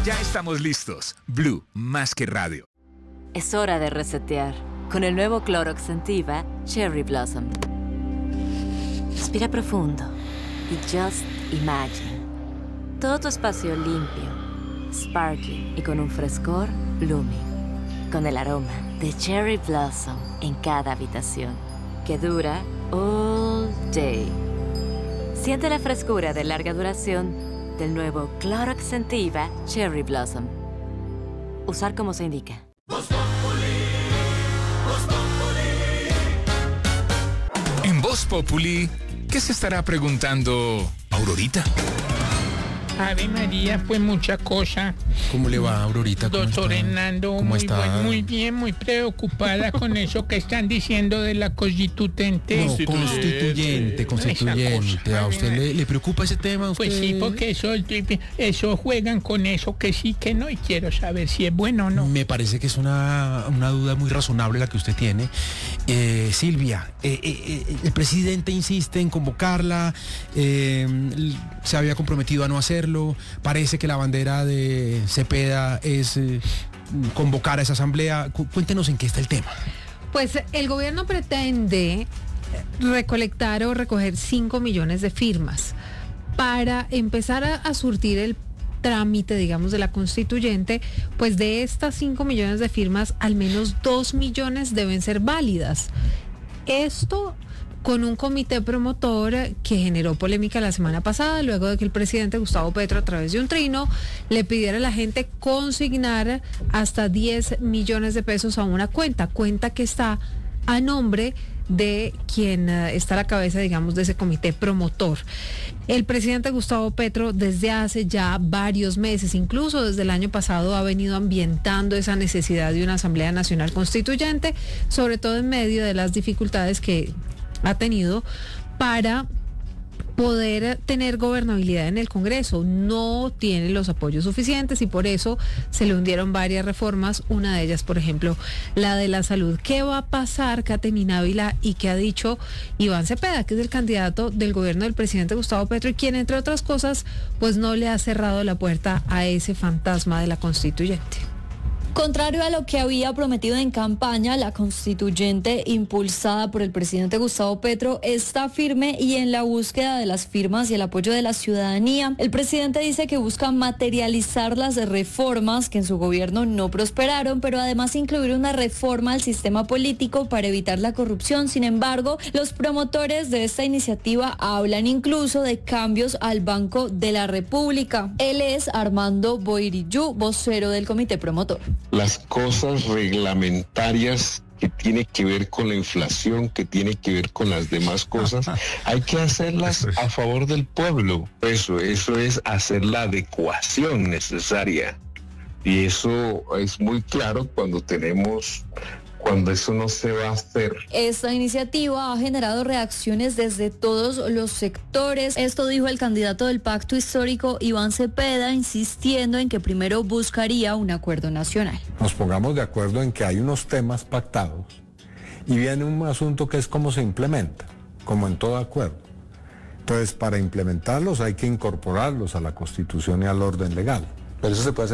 Ya estamos listos. Blue, más que radio. Es hora de resetear con el nuevo Clorox Scentiva Cherry Blossom. Respira profundo y just imagine. Todo tu espacio limpio, sparkling y con un frescor blooming. Con el aroma de Cherry Blossom en cada habitación, que dura all day. Siente la frescura de larga duración del nuevo Clorox Scentiva Cherry Blossom. Usar como se indica. En Voz Populi, ¿qué se estará preguntando Aurorita? Ave María, pues mucha cosa. ¿Cómo le va, Aurorita? ¿Cómo Doctor está? Hernando, ¿Cómo está? muy bien, muy preocupada con eso que están diciendo de la constituyente. No, constituyente. Esa ¿A cosa. usted le preocupa ese tema? ¿A usted? Pues sí, porque eso juegan con eso, que sí, que no, y quiero saber si es bueno o no. Me parece que es una duda muy razonable la que usted tiene. Silvia, el presidente insiste en convocarla, se había comprometido a no hacerlo, parece que la bandera de Cepeda es convocar a esa asamblea. Cuéntenos en qué está el tema. Pues el gobierno pretende recolectar o recoger 5 millones de firmas para empezar a surtir el trámite, digamos, de la constituyente. Pues de estas 5 millones de firmas, al menos 2 millones deben ser válidas. Esto con un comité promotor que generó polémica la semana pasada, luego de que el presidente Gustavo Petro, a través de un trino, le pidiera a la gente consignar hasta 10 millones de pesos a una cuenta que está a nombre de quien está a la cabeza, digamos, de ese comité promotor. El presidente Gustavo Petro, desde hace ya varios meses, incluso desde el año pasado, ha venido ambientando esa necesidad de una Asamblea Nacional Constituyente, sobre todo en medio de las dificultades que ha tenido para poder tener gobernabilidad en el Congreso. No tiene los apoyos suficientes y por eso se le hundieron varias reformas, una de ellas, por ejemplo, la de la salud. ¿Qué va a pasar, Caterina Ávila, y qué ha dicho Iván Cepeda, que es el candidato del gobierno del presidente Gustavo Petro y quien, entre otras cosas, pues no le ha cerrado la puerta a ese fantasma de la constituyente? Contrario a lo que había prometido en campaña, la constituyente impulsada por el presidente Gustavo Petro está firme y en la búsqueda de las firmas y el apoyo de la ciudadanía. El presidente dice que busca materializar las reformas que en su gobierno no prosperaron, pero además incluir una reforma al sistema político para evitar la corrupción. Sin embargo, los promotores de esta iniciativa hablan incluso de cambios al Banco de la República. Él es Armando Boirillú, vocero del comité promotor. Las cosas reglamentarias que tiene que ver con la inflación, que tiene que ver con las demás cosas, hay que hacerlas a favor del pueblo. Eso es hacer la adecuación necesaria. Y eso es muy claro cuando eso no se va a hacer. Esta iniciativa ha generado reacciones desde todos los sectores. Esto dijo el candidato del Pacto Histórico, Iván Cepeda, insistiendo en que primero buscaría un acuerdo nacional. Nos pongamos de acuerdo en que hay unos temas pactados y viene un asunto que es cómo se implementa, como en todo acuerdo. Entonces, para implementarlos hay que incorporarlos a la Constitución y al orden legal. Pero eso se puede hacer